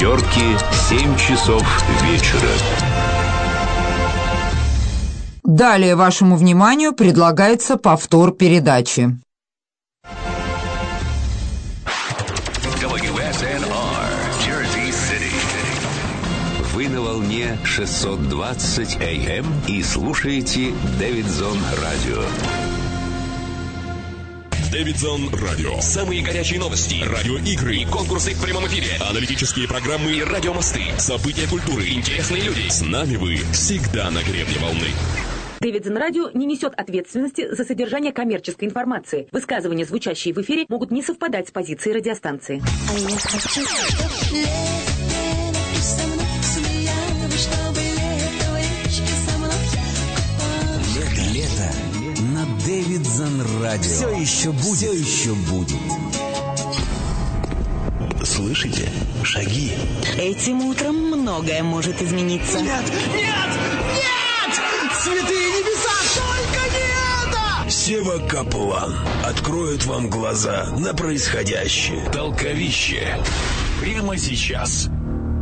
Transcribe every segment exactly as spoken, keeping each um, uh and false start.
Нью-Йорке семь часов вечера. Далее вашему вниманию предлагается повтор передачи. дабл ю эс эн ар, Jersey City. Вы на волне шестьсот двадцать эй эм и слушаете Дэвидсон Радио. Дэвидсон Радио. Самые горячие новости, радиоигры, конкурсы в прямом эфире, аналитические программы и радиомосты, события культуры, интересные люди. С нами вы всегда на гребне волны. Дэвидсон Радио не несет ответственности за содержание коммерческой информации. Высказывания, звучащие в эфире, могут не совпадать с позицией радиостанции. А я хочу, чтоб лето со мной смеяло, чтобы лето в речке со мной. Лето, лето на Дэвидсон Радио. Все еще будет. Все еще будет. Слышите? Шаги. Этим утром многое может измениться. Нет! Нет! Нет! Святые небеса! Только не это! Сева Каплан откроет вам глаза на происходящее. Толковище. Прямо сейчас.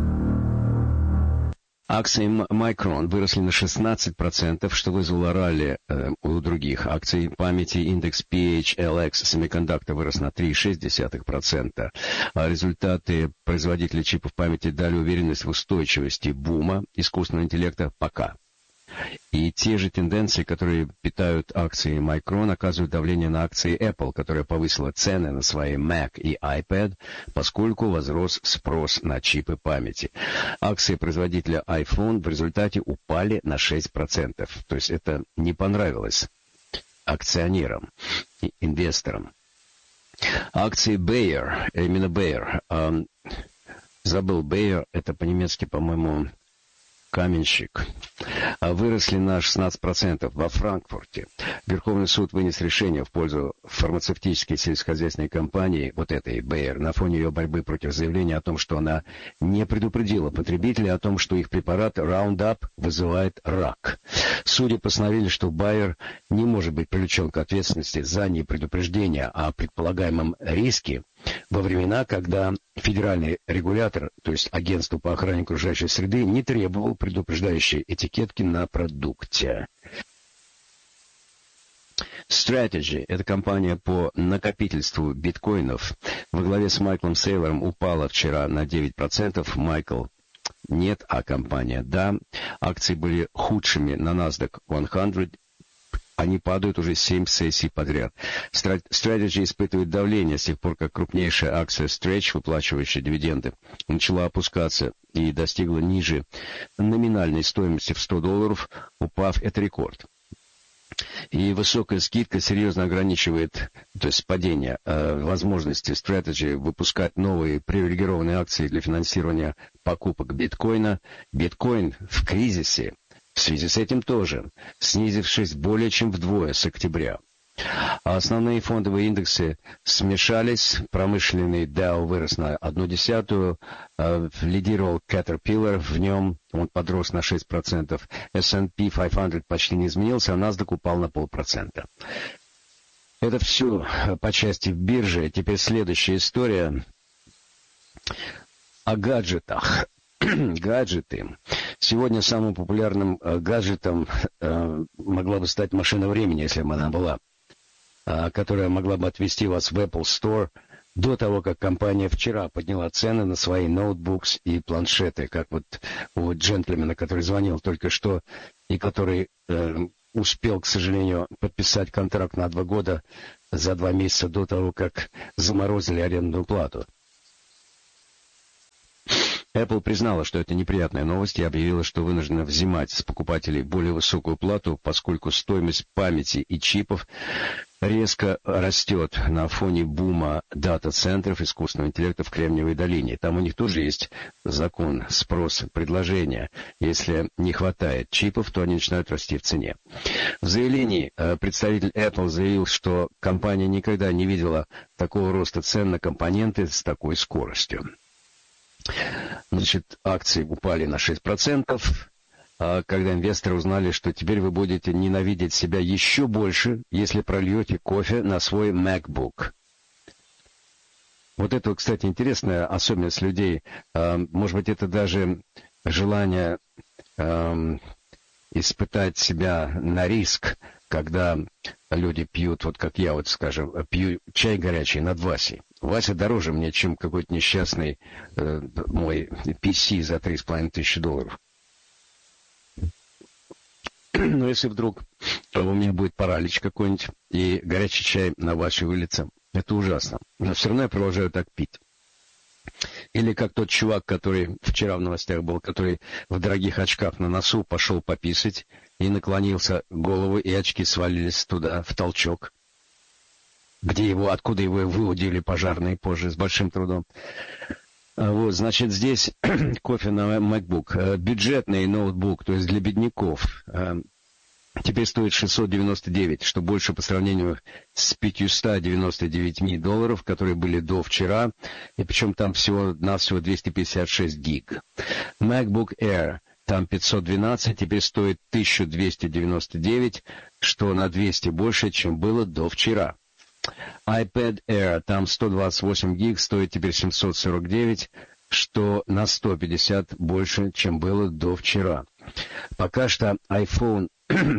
Акции Micron выросли на шестнадцать процентов, что вызвало ралли э, у других акций. Памяти индекс пи эйч эл экс Semiconductor вырос на три целых шесть десятых процента. А результаты производителей чипов памяти дали уверенность в устойчивости бума искусственного интеллекта пока. И те же тенденции, которые питают акции Micron, оказывают давление на акции Apple, которая повысила цены на свои Mac и iPad, поскольку возрос спрос на чипы памяти. Акции производителя iPhone в результате упали на шесть процентов. То есть это не понравилось акционерам и инвесторам. Акции Bayer, именно Bayer, э, забыл Bayer, это по-немецки, по-моему, каменщик, выросли на шестнадцать процентов во Франкфурте. Верховный суд вынес решение в пользу фармацевтической сельскохозяйственной компании, вот этой Bayer, на фоне ее борьбы против заявления о том, что она не предупредила потребителей о том, что их препарат Roundup вызывает рак. Судьи постановили, что Bayer не может быть привлечен к ответственности за непредупреждение о предполагаемом риске во времена, когда федеральный регулятор, то есть агентство по охране окружающей среды, не требовал предупреждающей этикетки на продукте. Strategy – это компания по накопительству биткоинов. Во главе с Майклом Сейлором упала вчера на девять процентов. Майкл нет, а компания да. Акции были худшими на NASDAQ сто. Они падают уже семь сессий подряд. Strategy испытывает давление с тех пор, как крупнейшая акция Stretch, выплачивающая дивиденды, начала опускаться и достигла ниже номинальной стоимости в сто долларов, упав, это рекорд. И высокая скидка серьезно ограничивает, то есть падение, э, возможности Strategy выпускать новые привилегированные акции для финансирования покупок биткоина. Биткоин в кризисе. В связи с этим тоже, снизившись более чем вдвое с октября. А основные фондовые индексы смешались. Промышленный Dow вырос на одну десятую, э, лидировал Caterpillar, в нем он подрос на шесть процентов. эс энд пи пятьсот почти не изменился, а NASDAQ упал на полпроцента. Это все по части биржи. Теперь следующая история о гаджетах. Гаджеты. Сегодня самым популярным э, гаджетом э, могла бы стать машина времени, если бы она была, э, которая могла бы отвезти вас в Apple Store до того, как компания вчера подняла цены на свои ноутбукс и планшеты, как вот у джентльмена, который звонил только что и который э, успел, к сожалению, подписать контракт на два года за два месяца до того, как заморозили арендную плату. Apple признала, что это неприятная новость, и объявила, что вынуждена взимать с покупателей более высокую плату, поскольку стоимость памяти и чипов резко растет на фоне бума дата-центров искусственного интеллекта в Кремниевой долине. Там у них тоже есть закон спрос-предложения. Если не хватает чипов, то они начинают расти в цене. В заявлении представитель Apple заявил, что компания никогда не видела такого роста цен на компоненты с такой скоростью. Значит, акции упали на шесть процентов, когда инвесторы узнали, что теперь вы будете ненавидеть себя еще больше, если прольете кофе на свой MacBook. Вот это, кстати, интересная особенность людей. Может быть, это даже желание испытать себя на риск, когда люди пьют, вот как я, вот скажем, пью чай горячий над Васей. Вася дороже мне, чем какой-то несчастный э, мой пи си за три с половиной тысячи долларов. Но если вдруг у меня будет паралич какой-нибудь, и горячий чай на Васе выльется, это ужасно. Но все равно я продолжаю так пить. Или как тот чувак, который вчера в новостях был, который в дорогих очках на носу пошел пописать и наклонился голову, и очки свалились туда, в толчок, где его, откуда его выудили пожарные позже с большим трудом. Вот, значит, здесь кофе на MacBook. Бюджетный ноутбук, то есть для бедняков, теперь стоит шестьсот девяносто девять, что больше по сравнению с пятьсот девяносто девять долларов, которые были до вчера, и причем там всего-навсего двести пятьдесят шесть гиг. MacBook Air, там пятьсот двенадцать, теперь стоит тысяча двести девяносто девять, что на двести больше, чем было до вчера. iPad Air, там сто двадцать восемь гиг, стоит теперь семьсот сорок девять, что на сто пятьдесят больше, чем было до вчера. Пока что iPhone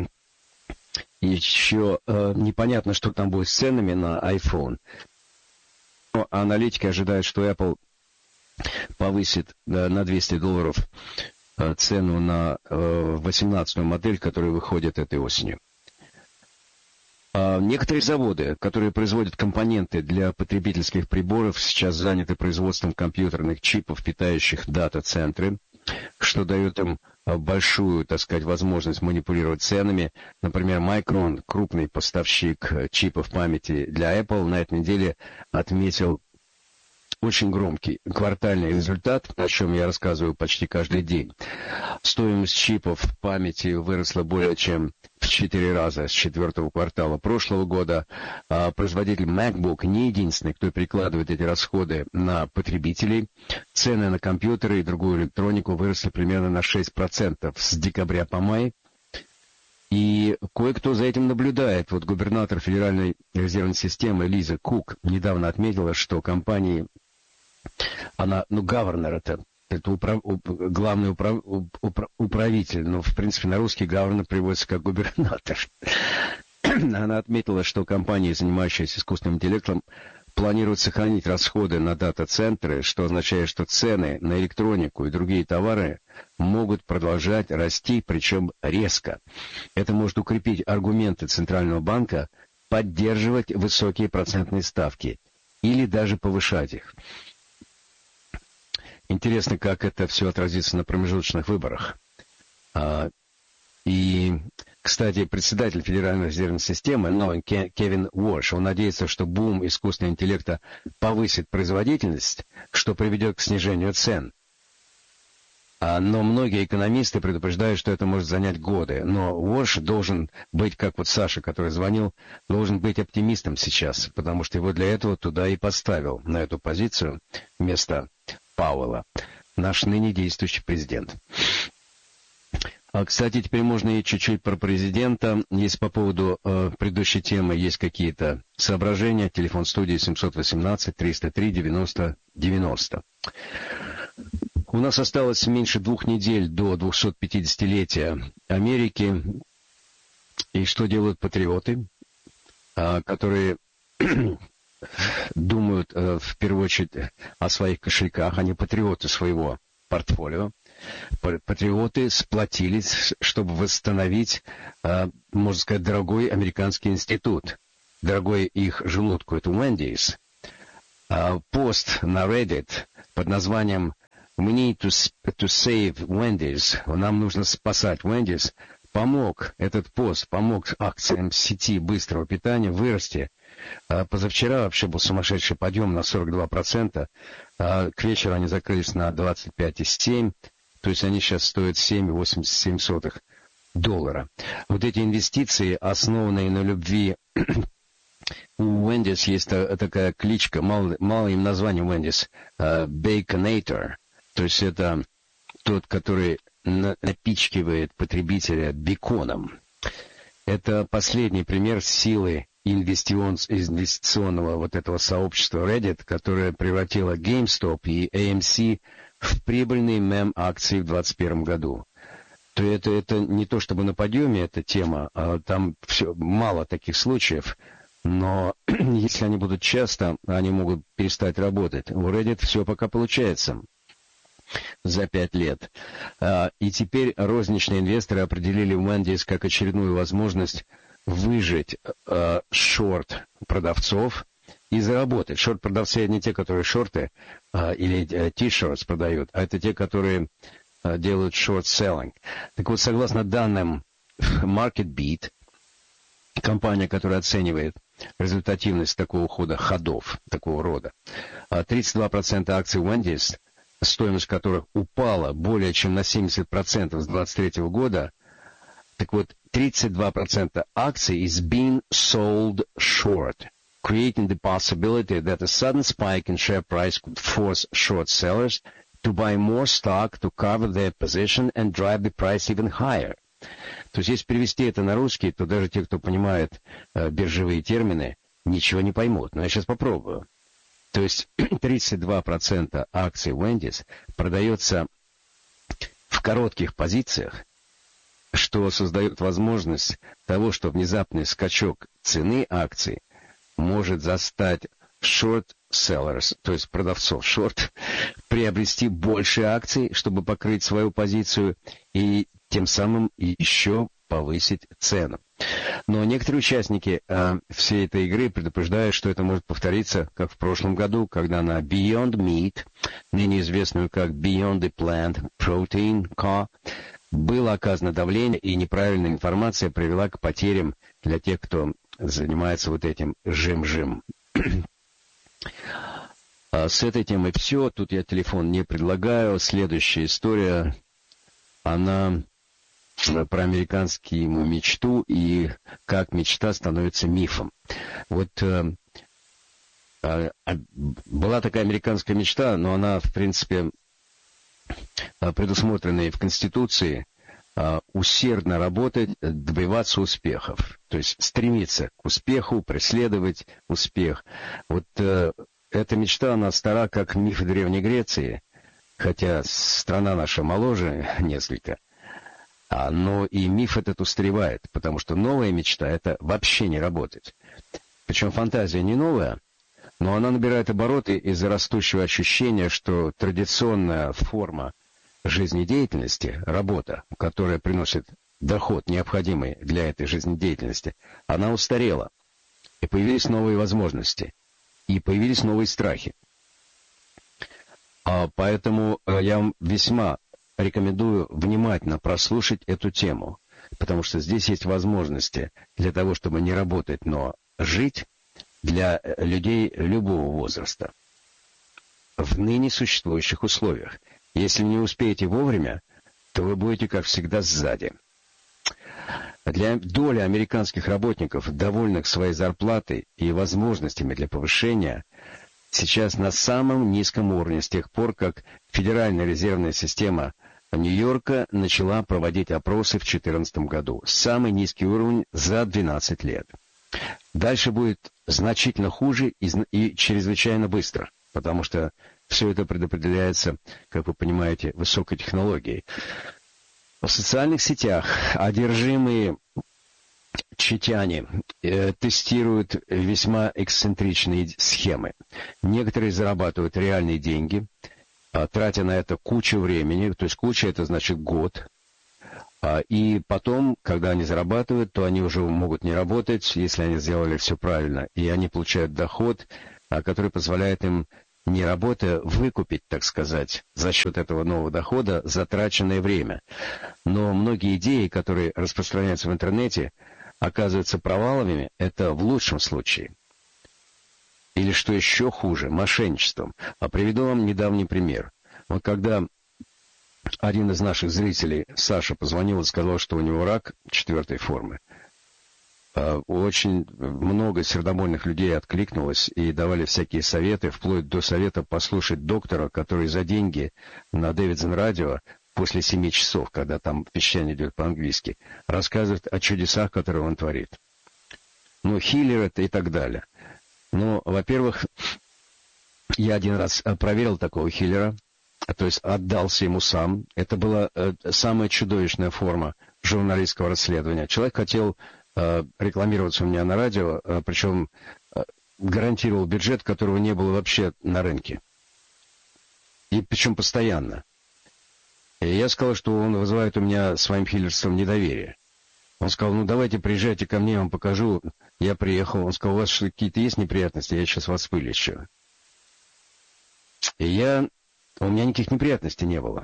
еще э, непонятно, что там будет с ценами на iPhone. Но аналитики ожидают, что Apple повысит э, на двести долларов э, цену на э, восемнадцатую модель, которая выходит этой осенью. Некоторые заводы, которые производят компоненты для потребительских приборов, сейчас заняты производством компьютерных чипов, питающих дата-центры, что дает им большую, так сказать, возможность манипулировать ценами. Например, Micron, крупный поставщик чипов памяти для Apple, на этой неделе отметил очень громкий квартальный результат, о чем я рассказываю почти каждый день. Стоимость чипов памяти выросла более чем в четыре раза с четвертого квартала прошлого года. А производитель MacBook не единственный, кто прикладывает эти расходы на потребителей. Цены на компьютеры и другую электронику выросли примерно на шесть процентов с декабря по май. И кое-кто за этим наблюдает. Вот губернатор Федеральной резервной системы Лиза Кук недавно отметила, что компании, она, ну, governor это, это управ, главный управ, управ, управитель, но, в принципе, на русский governor приводится как губернатор. Она отметила, что компании, занимающиеся искусственным интеллектом, планируют сохранить расходы на дата-центры, что означает, что цены на электронику и другие товары могут продолжать расти, причем резко. Это может укрепить аргументы Центрального банка поддерживать высокие процентные ставки или даже повышать их. Интересно, как это все отразится на промежуточных выборах. И, кстати, председатель Федеральной резервной системы, ну, Кевин Уорш, он надеется, что бум искусственного интеллекта повысит производительность, что приведет к снижению цен. Но многие экономисты предупреждают, что это может занять годы. Но Уорш должен быть, как вот Саша, который звонил, должен быть оптимистом сейчас, потому что его для этого туда и поставил, на эту позицию, вместо Пауэлла, наш ныне действующий президент. А, кстати, теперь можно и чуть-чуть про президента. Если по поводу э, предыдущей темы есть какие-то соображения, телефон студии семьсот восемнадцать триста три девяносто девяносто. У нас осталось меньше двух недель до двухсотпятидесятилетия Америки. И что делают патриоты, э, которые думают э, в первую очередь о своих кошельках, они патриоты своего портфолио. Патриоты сплотились, чтобы восстановить, э, можно сказать, дорогой американский институт, дорогой их желудку, это Wendy's. Э, пост на Reddit под названием «We need to, to save Wendy's», нам нужно спасать Wendy's, помог, этот пост помог акциям сети быстрого питания вырасти. А позавчера вообще был сумасшедший подъем на сорок два процента, а к вечеру они закрылись на двадцать пять целых семь десятых, то есть они сейчас стоят семь целых восемьдесят семь сотых доллара. Вот эти инвестиции, основанные на любви, у Wendy's есть такая кличка, мало, мало им названия Wendy's, Baconator, то есть это тот, который напичкивает потребителя беконом. Это последний пример силы инвестицион, инвестиционного вот этого сообщества Reddit, которое превратило GameStop и эй эм си в прибыльные мем-акции в двадцать первом году. То это, это не то чтобы на подъеме эта тема, а там все, мало таких случаев, но если они будут часто, они могут перестать работать. У Reddit все пока получается за пять лет. И теперь розничные инвесторы определили Wendy's как очередную возможность выжать шорт продавцов и заработать. Шорт-продавцы — не те, которые шорты или t-shirts продают, а это те, которые делают short-selling. Так вот, согласно данным MarketBeat, компания, которая оценивает результативность такого хода ходов, такого рода, тридцать два процента акций Wendy's, стоимость которых упала более чем на семьдесят процентов с двадцать третьего года, так вот, тридцать два процента акций is being sold short, creating the possibility that a sudden spike in share price could force short sellers to buy more stock to cover their position and drive the price even higher. То есть, если перевести это на русский, то даже те, кто понимает э, биржевые термины, ничего не поймут. Но я сейчас попробую. То есть, тридцать два процента акций Wendy's продается в коротких позициях, что создает возможность того, что внезапный скачок цены акций может застать short sellers, то есть продавцов short, приобрести больше акций, чтобы покрыть свою позицию и тем самым еще повысить цену. Но некоторые участники э, всей этой игры предупреждают, что это может повториться, как в прошлом году, когда на Beyond Meat, ныне известную как Beyond the Plant Protein Co., было оказано давление, и неправильная информация привела к потерям для тех, кто занимается вот этим жим-жим. А с этой темой все. Тут я телефон не предлагаю. Следующая история, она про американскую мечту и как мечта становится мифом. Вот э, э, была такая американская мечта, но она, в принципе, предусмотренная в Конституции, э, усердно работать, добиваться успехов. То есть стремиться к успеху, преследовать успех. Вот э, эта мечта, она стара, как миф Древней Греции, хотя страна наша моложе несколько. А, но и миф этот устаревает, потому что новая мечта — это вообще не работать. Причем фантазия не новая, но она набирает обороты из-за растущего ощущения, что традиционная форма жизнедеятельности, работа, которая приносит доход, необходимый для этой жизнедеятельности, она устарела. И появились новые возможности, и появились новые страхи. А поэтому я вам весьма рекомендую внимательно прослушать эту тему, потому что здесь есть возможности для того, чтобы не работать, но жить для людей любого возраста в ныне существующих условиях. Если не успеете вовремя, то вы будете, как всегда, сзади. Для доли американских работников, довольных своей зарплатой и возможностями для повышения, сейчас на самом низком уровне с тех пор, как Федеральная резервная система Нью-Йорка начала проводить опросы в две тысячи четырнадцатом году. Самый низкий уровень за двенадцать лет. Дальше будет значительно хуже и, и чрезвычайно быстро, потому что все это предопределяется, как вы понимаете, высокой технологией. В социальных сетях одержимые читяне э, тестируют весьма эксцентричные схемы. Некоторые зарабатывают реальные деньги, а, тратя на это кучу времени, то есть куча — это значит год. А, и потом, когда они зарабатывают, то они уже могут не работать, если они сделали все правильно, и они получают доход, а, который позволяет им, не работая, выкупить, так сказать, за счет этого нового дохода затраченное время. Но многие идеи, которые распространяются в интернете, оказываются провалами, это в лучшем случае. Или, что еще хуже, мошенничеством. А приведу вам недавний пример. Вот когда один из наших зрителей, Саша, позвонил и сказал, что у него рак четвертой формы, очень много сердобольных людей откликнулось и давали всякие советы, вплоть до совета послушать доктора, который за деньги на Дэвидсон радио после семи часов, когда там вещание идет по-английски, рассказывает о чудесах, которые он творит. ну, хиллер это и так далее. Ну, во-первых, я один раз проверил такого хиллера, то есть отдался ему сам. Это была э, самая чудовищная форма журналистского расследования. Человек хотел э, рекламироваться у меня на радио, э, причем э, гарантировал бюджет, которого не было вообще на рынке. И причем постоянно. И я сказал, что он вызывает у меня своим хиллерством недоверие. Он сказал, ну давайте приезжайте ко мне, я вам покажу. Я приехал, он сказал, у вас какие-то есть неприятности, я сейчас вас вылечу. И я... У меня никаких неприятностей не было.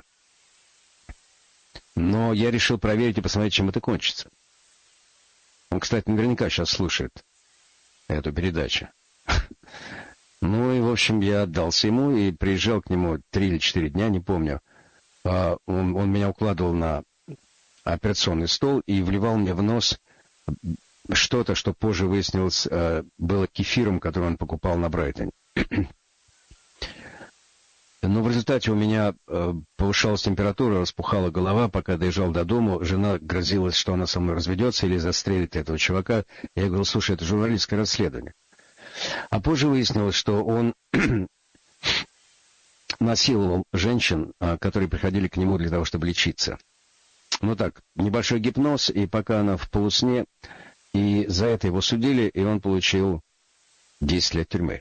Но я решил проверить и посмотреть, чем это кончится. Он, кстати, наверняка сейчас слушает эту передачу. Ну и, в общем, я отдался ему и приезжал к нему три или четыре дня, не помню. Он, он меня укладывал на операционный стол и вливал мне в нос что-то, что позже выяснилось, было кефиром, который он покупал на Брайтоне. Но в результате у меня э, повышалась температура, распухала голова, пока доезжал до дому. Жена грозилась, что она со мной разведется или застрелит этого чувака. Я говорил, слушай, это журналистское расследование. А позже выяснилось, что он насиловал женщин, которые приходили к нему для того, чтобы лечиться. Ну так, небольшой гипноз, и пока она в полусне, и за это его судили, и он получил десять лет тюрьмы.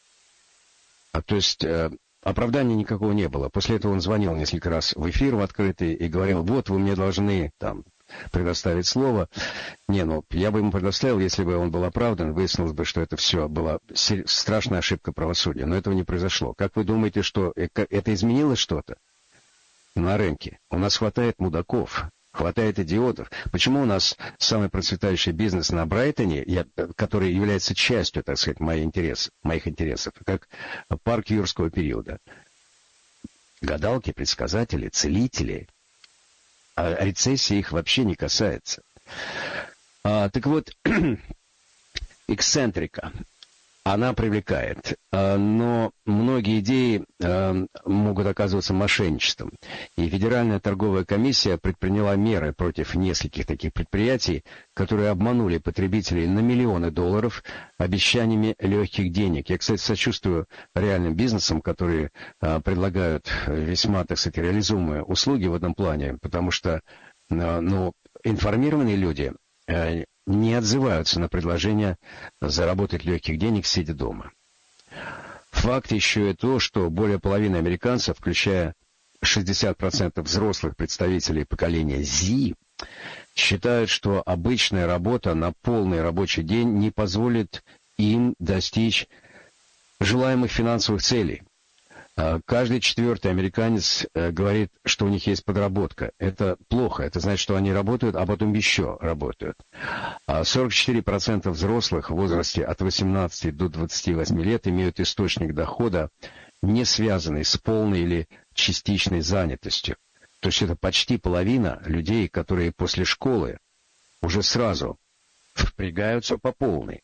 А то есть... Э, Оправдания никакого не было. После этого он звонил несколько раз в эфир в открытый и говорил, вот, вы мне должны там предоставить слово. Не, ну, я бы ему предоставил, если бы он был оправдан, выяснилось бы, что это все была страшная ошибка правосудия. Но этого не произошло. Как вы думаете, что это изменило что-то на рынке? У нас хватает мудаков. Хватает идиотов. Почему у нас самый процветающий бизнес на Брайтоне, я, который является частью, так сказать, моих интересов, моих интересов, как парк юрского периода? Гадалки, предсказатели, целители. А рецессия их вообще не касается. А, так вот, эксцентрика. Она привлекает, но многие идеи могут оказываться мошенничеством. И Федеральная торговая комиссия предприняла меры против нескольких таких предприятий, которые обманули потребителей на миллионы долларов обещаниями легких денег. Я, кстати, сочувствую реальным бизнесам, которые предлагают весьма, так сказать, реализуемые услуги в этом плане, потому что, ну, информированные люди не отзываются на предложение заработать легких денег, сидя дома. Факт еще и то, что более половины американцев, включая шестьдесят процентов взрослых представителей поколения Z, считают, что обычная работа на полный рабочий день не позволит им достичь желаемых финансовых целей. Каждый четвертый американец говорит, что у них есть подработка. Это плохо. Это значит, что они работают, а потом еще работают. сорок четыре процента взрослых в возрасте от восемнадцати до двадцати восьми лет имеют источник дохода, не связанный с полной или частичной занятостью. То есть это почти половина людей, которые после школы уже сразу впрягаются по полной.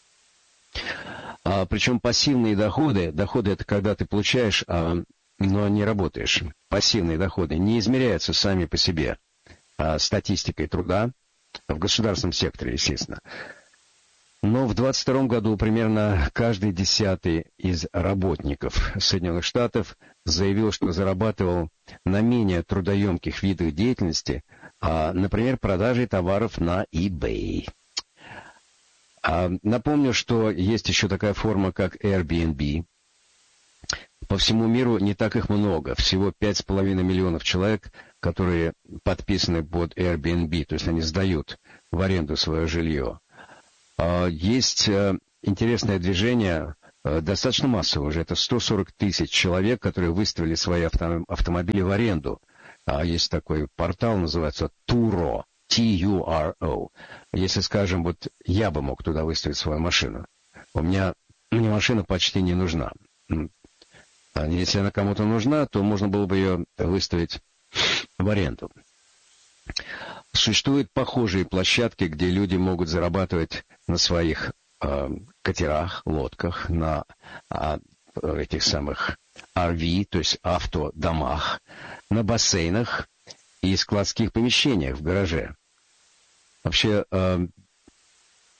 А, причем пассивные доходы, доходы это когда ты получаешь, а, но не работаешь. Пассивные доходы не измеряются сами по себе а, статистикой труда в государственном секторе, естественно. Но в двадцать втором году примерно каждый десятый из работников Соединенных Штатов заявил, что зарабатывал на менее трудоемких видах деятельности, а, например, продажей товаров на eBay. А, напомню, что есть еще такая форма, как Airbnb. По всему миру не так их много. Всего пять с половиной миллионов человек, которые подписаны под Airbnb, то есть они сдают в аренду свое жилье. А, есть а, интересное движение, а, достаточно массовое уже. Это сто сорок тысяч человек, которые выставили свои авто, автомобили в аренду. А, есть такой портал, называется Turo. T U R O. Если, скажем, вот я бы мог туда выставить свою машину. У меня, мне машина почти не нужна. А если она кому-то нужна, то можно было бы ее выставить в аренду. Существуют похожие площадки, где люди могут зарабатывать на своих э, катерах, лодках, на э, этих самых ар ви, то есть автодомах, на бассейнах и складских помещениях в гараже. Вообще, э,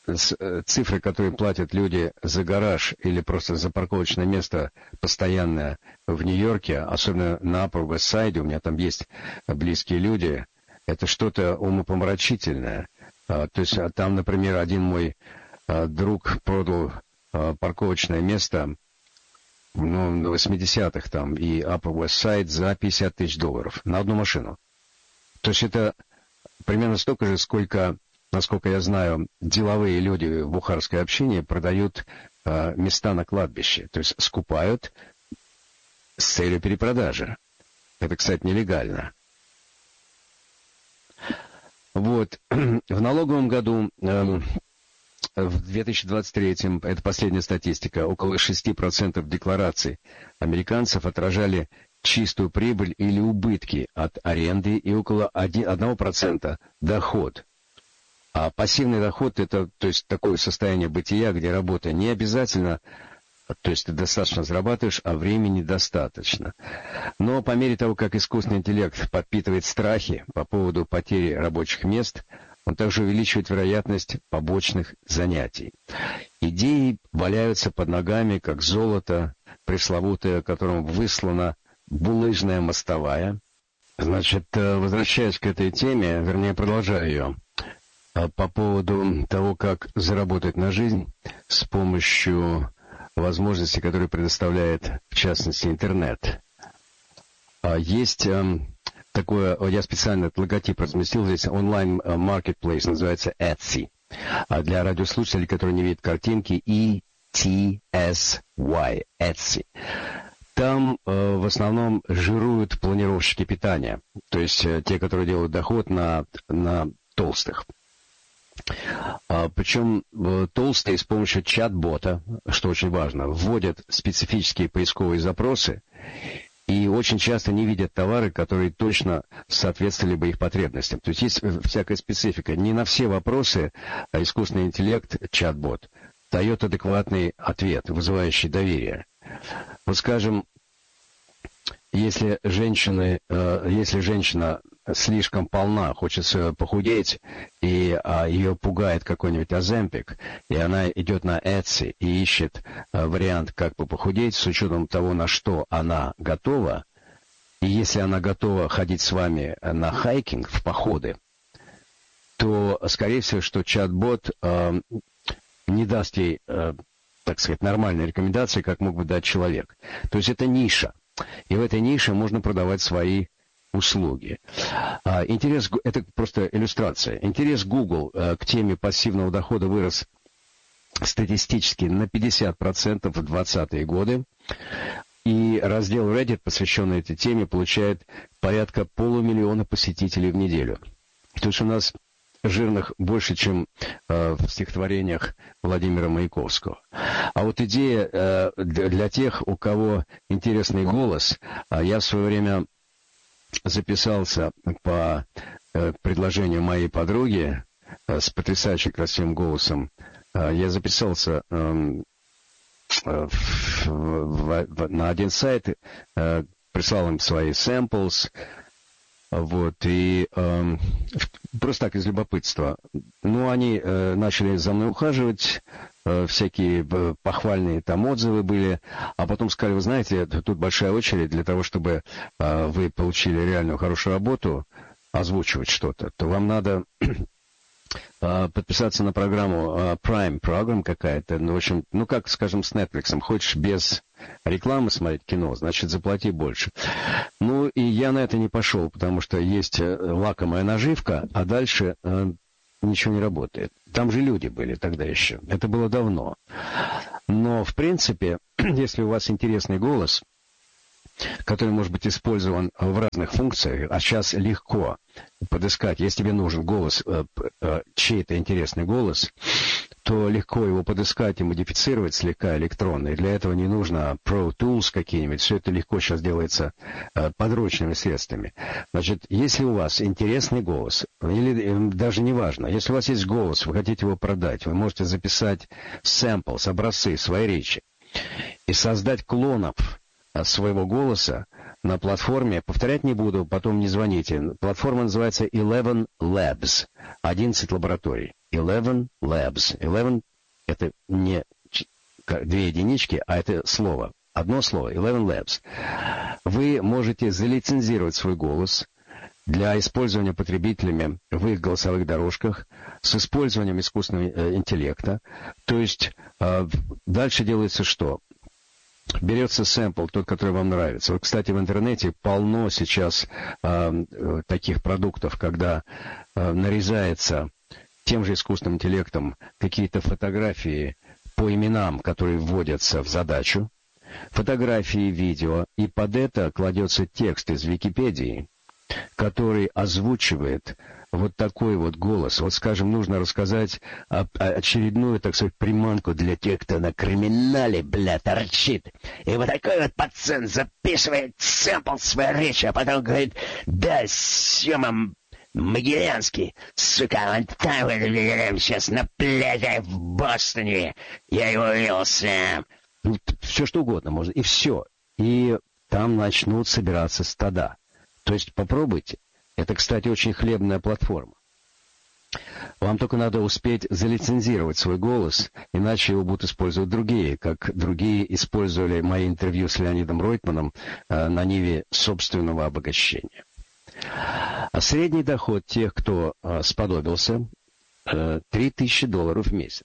цифры, которые платят люди за гараж или просто за парковочное место постоянное в Нью-Йорке, особенно на Upper West Side, у меня там есть близкие люди, это что-то умопомрачительное. То есть там, например, один мой друг продал парковочное место, ну, на восьмидесятых там и Upper West Side за пятьдесят тысяч долларов на одну машину. То есть это примерно столько же, сколько, насколько я знаю, деловые люди в бухарской общине продают э, места на кладбище. То есть скупают с целью перепродажи. Это, кстати, нелегально. Вот. В налоговом году, э, в две тысячи двадцать третьем, это последняя статистика, около шесть процентов деклараций американцев отражали чистую прибыль или убытки от аренды и около одного процента доход. А пассивный доход — это, то есть, такое состояние бытия, где работа не обязательно, то есть ты достаточно зарабатываешь, а времени достаточно. Но по мере того, как искусственный интеллект подпитывает страхи по поводу потери рабочих мест, он также увеличивает вероятность побочных занятий. Идеи валяются под ногами, как золото, пресловутое, которым выслана булыжная мостовая. Значит, возвращаясь к этой теме, вернее, продолжаю ее, по поводу того, как заработать на жизнь с помощью возможностей, которые предоставляет, в частности, интернет. Есть такое, я специально этот логотип разместил здесь, онлайн-маркетплейс, называется Etsy. А для радиослушателей, которые не видят картинки, и ти эс уай, Etsy. Там э, в основном жируют планировщики питания, то есть э, те, которые делают доход на, на толстых. А, причем э, толстые с помощью чат-бота, что очень важно, вводят специфические поисковые запросы и очень часто не видят товары, которые точно соответствовали бы их потребностям. То есть есть всякая специфика. Не на все вопросы а искусственный интеллект, чат-бот, дает адекватный ответ, вызывающий доверие. Вот, скажем, если, женщины, э, если женщина слишком полна, хочется похудеть, и а, ее пугает какой-нибудь Оземпик, и она идет на Etsy и ищет а, вариант, как бы похудеть, с учетом того, на что она готова, и если она готова ходить с вами на хайкинг, в походы, то, скорее всего, что чат-бот э, не даст ей, э, так сказать, нормальные рекомендации, как мог бы дать человек. То есть это ниша. И в этой нише можно продавать свои услуги. А, интерес, это просто иллюстрация. Интерес Google а, к теме пассивного дохода вырос статистически на пятьдесят процентов в двадцатые годы. И раздел Reddit, посвященный этой теме, получает порядка полумиллиона посетителей в неделю. То есть у нас жирных больше, чем э, в стихотворениях Владимира Маяковского. А вот идея э, для тех, у кого интересный голос, э, я в свое время записался по э, предложению моей подруги э, с потрясающе красивым голосом. Э, я записался э, э, в, в, в, на один сайт, э, прислал им свои samples. Вот, и э, просто так, из любопытства. Ну, они э, начали за мной ухаживать, э, всякие э, похвальные там отзывы были, а потом сказали, вы знаете, тут большая очередь для того, чтобы э, вы получили реальную хорошую работу, озвучивать что-то, то вам надо э, подписаться на программу э, Prime, программа какая-то, ну, в общем, ну, как, скажем, с Netflix, хочешь без рекламы смотреть кино, значит, заплати больше. Ну, и я на это не пошел, потому что есть лакомая наживка, а дальше э, ничего не работает. Там же люди были тогда еще. Это было давно. Но, в принципе, если у вас интересный голос, который может быть использован в разных функциях, а сейчас легко подыскать, если тебе нужен голос, э, э, чей-то интересный голос, то легко его подыскать и модифицировать слегка электронно. И для этого не нужно Pro Tools какие-нибудь. Все это легко сейчас делается э, подручными средствами. Значит, если у вас интересный голос, или э, даже не важно, если у вас есть голос, вы хотите его продать, вы можете записать samples, образцы своей речи и создать клонов своего голоса на платформе. Повторять не буду, потом не звоните. Платформа называется Eleven Labs, одиннадцать лабораторий. Eleven Labs. Eleven — это не две единички, а это слово. Одно слово. Eleven Labs. Вы можете залицензировать свой голос для использования потребителями в их голосовых дорожках с использованием искусственного интеллекта. То есть э, дальше делается что? Берется сэмпл, тот, который вам нравится. Вот, кстати, в интернете полно сейчас э, таких продуктов, когда э, нарезается тем же искусственным интеллектом какие-то фотографии по именам, которые вводятся в задачу, фотографии, видео, и под это кладется текст из Википедии, который озвучивает вот такой вот голос. Вот, скажем, нужно рассказать очередную, так сказать, приманку для тех, кто на криминале, бля, торчит. И вот такой вот пацан записывает сэмпл своей речи, а потом говорит: да, Сема Могилянский, сука, он там вот сейчас на пляже в Бостоне. Я его видел сам. Ну, все что угодно можно. И все. И там начнут собираться стада. То есть попробуйте. Это, кстати, очень хлебная платформа. Вам только надо успеть залицензировать свой голос, иначе его будут использовать другие, как другие использовали мои интервью с Леонидом Ройтманом э, на ниве собственного обогащения. А средний доход тех, кто э, сподобился, э, три тысячи долларов в месяц.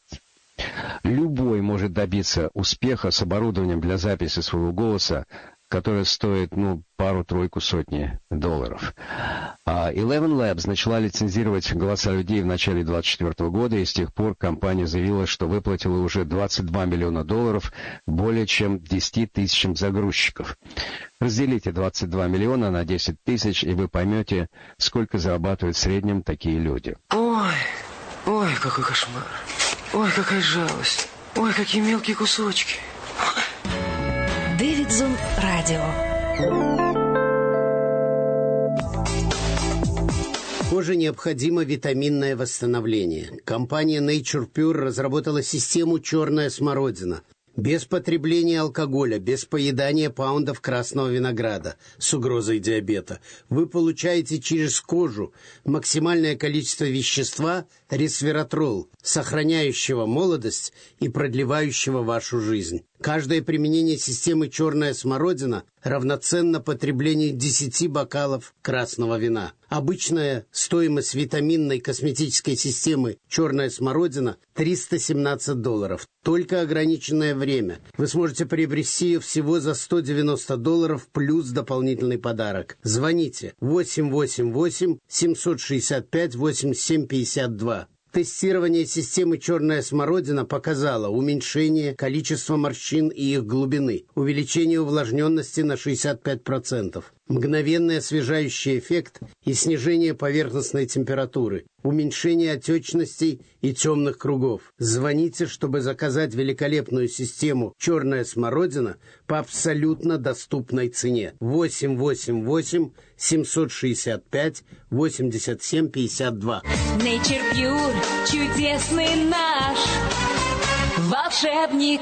Любой может добиться успеха с оборудованием для записи своего голоса, которое стоит, ну, пару-тройку сотни долларов. А Eleven Labs начала лицензировать голоса людей в начале двадцать четвёртого года, и с тех пор компания заявила, что выплатила уже двадцать два миллиона долларов более чем десяти тысячам загрузчиков. Разделите двадцать два миллиона на десять тысяч, и вы поймете, сколько зарабатывают в среднем такие люди. Ой, ой, какой кошмар. Ой, какая жалость. Ой, какие мелкие кусочки. Дэвидзон Радио. Коже необходимо витаминное восстановление. Компания Nature Pure разработала систему «Черная смородина». Без потребления алкоголя, без поедания паундов красного винограда с угрозой диабета. Вы получаете через кожу максимальное количество вещества ресвератрол, сохраняющего молодость и продлевающего вашу жизнь. Каждое применение системы «Черная смородина» равноценно потреблению десяти бокалов красного вина. Обычная стоимость витаминной косметической системы «Черная смородина» триста семнадцать долларов. Только ограниченное время. Вы сможете приобрести ее всего за сто девяносто долларов плюс дополнительный подарок. Звоните восемь восемь восемь семь шесть пять восемь семь пять два. Тестирование системы «Черная смородина» показало уменьшение количества морщин и их глубины, увеличение увлажненности на шестьдесят пять процентов, мгновенный освежающий эффект и снижение поверхностной температуры, уменьшение отечностей и темных кругов. Звоните, чтобы заказать великолепную систему «Черная смородина» по абсолютно доступной цене. восемь восемь восемь семь шесть пять восемь семь пять два. Nature Pure, чудесный наш волшебник.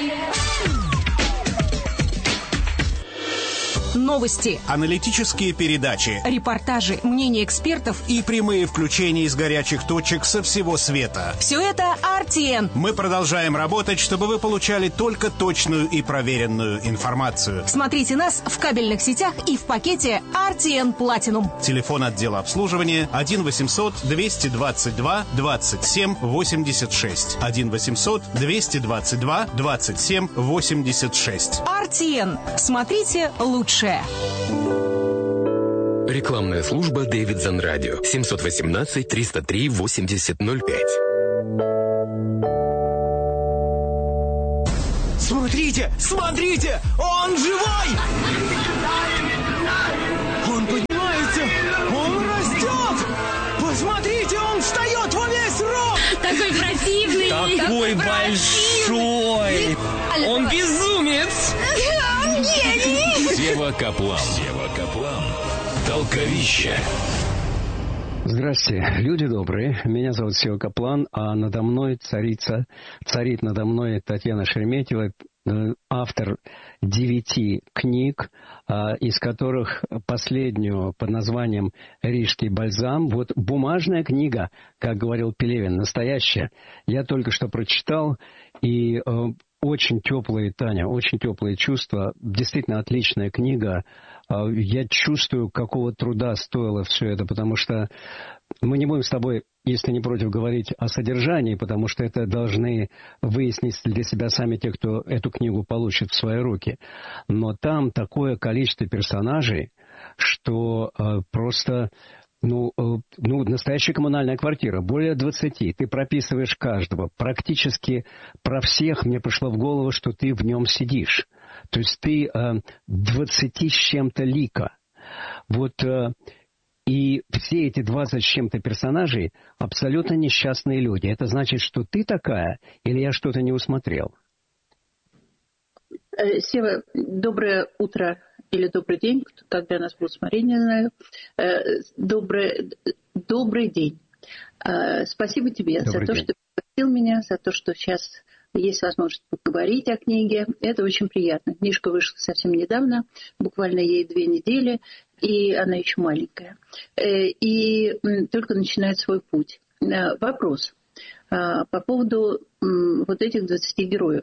Новости, аналитические передачи, репортажи, мнения экспертов и прямые включения из горячих точек со всего света. Все это ар ти эн. Мы продолжаем работать, чтобы вы получали только точную и проверенную информацию. Смотрите нас в кабельных сетях и в пакете ар ти эн Platinum. Телефон отдела обслуживания один восемьсот двести двадцать два двадцать семь восемьдесят шесть. один восемьсот двести двадцать два двадцать семь восемьдесят шесть. ар ти эн. Смотрите лучше. Рекламная служба Дэвидзон Радио. семь один восемь триста три восемьдесят ноль пять. Смотрите, смотрите, он живой! Он поднимается, он растет! Посмотрите, он встает во весь рост! Такой противный! Такой, такой большой! Противный. Он безумец! Сева Каплан. Сева Каплан. Толковище. Здрасте, люди добрые. Меня зовут Сева Каплан, а надо мной царица, царит надо мной Татьяна Шереметьева, автор девяти книг, из которых последнюю под названием «Рижский бальзам». Вот бумажная книга, как говорил Пелевин, настоящая. Я только что прочитал, и очень теплые, Таня, очень теплые чувства. Действительно отличная книга. Я чувствую, какого труда стоило все это, потому что мы не будем с тобой, если не против, говорить о содержании, потому что это должны выяснить для себя сами те, кто эту книгу получит в свои руки. Но там такое количество персонажей, что э, просто... Ну, ну, настоящая коммунальная квартира, более двадцати. Ты прописываешь каждого. Практически про всех мне пришло в голову, что ты в нем сидишь. То есть ты э, двадцати с чем-то лика. Вот, э, и все эти двадцать с чем-то персонажей абсолютно несчастные люди. Это значит, что ты такая, или я что-то не усмотрел? Сева, доброе утро или добрый день, когда нас будут смотреть, не знаю. Добрый, добрый день. Спасибо тебе добрый за то, день. Что ты пригласил меня, за то, что сейчас есть возможность поговорить о книге. Это очень приятно. Книжка вышла совсем недавно, буквально ей две недели, и она еще маленькая. И только начинает свой путь. Вопрос по поводу вот этих двадцати героев.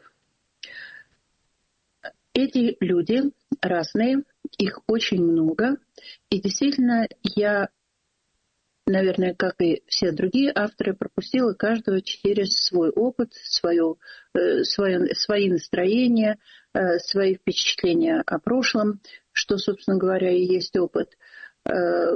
Эти люди разные, их очень много, и действительно я, наверное, как и все другие авторы, пропустила каждого через свой опыт, свое, свое, свои настроения, свои впечатления о прошлом, что, собственно говоря, и есть опыт. Я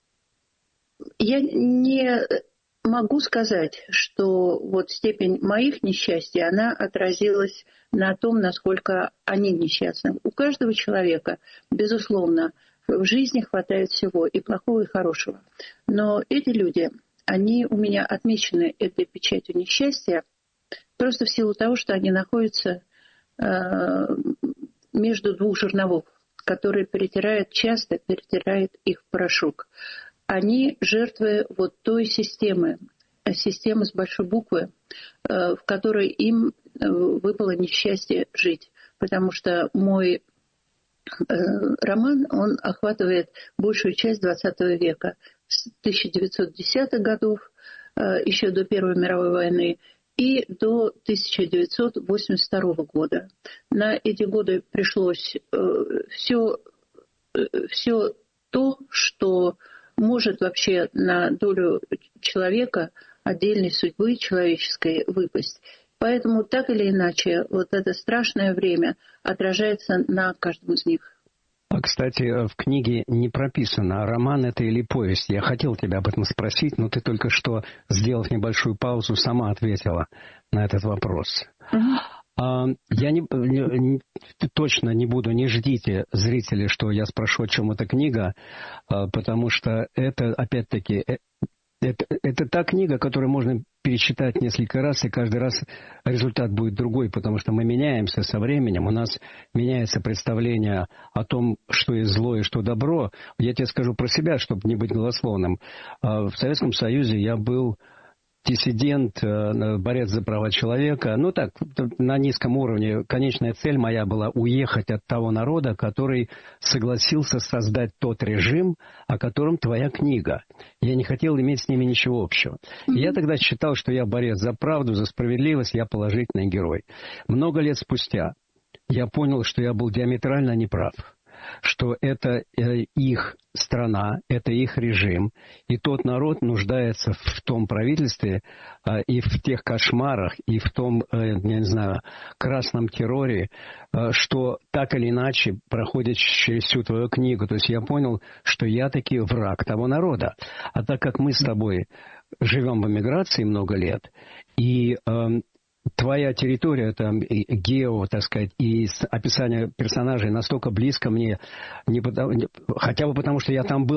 не могу сказать, что вот степень моих несчастий, она отразилась на том, насколько они несчастны. У каждого человека, безусловно, в жизни хватает всего, и плохого, и хорошего. Но эти люди, они у меня отмечены этой печатью несчастья просто в силу того, что они находятся э, между двух жерновов, которые перетирают, часто перетирают их в порошок. Они жертвы вот той системы, системы с большой буквы, в которой им выпало несчастье жить. Потому что мой роман, он охватывает большую часть двадцатого века, с тысяча девятьсот десятых годов, еще до Первой мировой войны, и до тысяча девятьсот восемьдесят второго года. На эти годы пришлось все, все то, что может вообще на долю человека, отдельной судьбы человеческой выпасть. Поэтому так или иначе вот это страшное время отражается на каждом из них. А, кстати, в книге не прописано, роман это или повесть. Я хотел тебя об этом спросить, но ты только что, сделав небольшую паузу, сама ответила на этот вопрос. Uh-huh. Я не, не, точно не буду, не ждите, зрители, что я спрошу, о чем эта книга, потому что это, опять-таки, это, это та книга, которую можно перечитать несколько раз, и каждый раз результат будет другой, потому что мы меняемся со временем, у нас меняется представление о том, что есть зло и что добро. Я тебе скажу про себя, чтобы не быть голословным. В Советском Союзе я был диссидент, борец за права человека. Ну так, на низком уровне. Конечная цель моя была уехать от того народа, который согласился создать тот режим, о котором твоя книга. Я не хотел иметь с ними ничего общего. Mm-hmm. И я тогда считал, что я борец за правду, за справедливость, я положительный герой. Много лет спустя я понял, что я был диаметрально неправ. Что это их страна, это их режим, и тот народ нуждается в том правительстве и в тех кошмарах, и в том, я не знаю, красном терроре, что так или иначе проходит через всю твою книгу. То есть я понял, что я таки враг того народа. А так как мы с тобой живем в эмиграции много лет, и твоя территория, там, гео, так сказать, и описание персонажей настолько близко мне, не потому, хотя бы потому, что я там был,